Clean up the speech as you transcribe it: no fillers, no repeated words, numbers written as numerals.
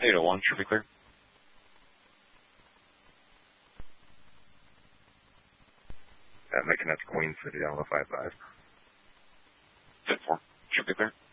801, should be clear. Making that to Queen City, Alpha 55. 10-4, should be clear.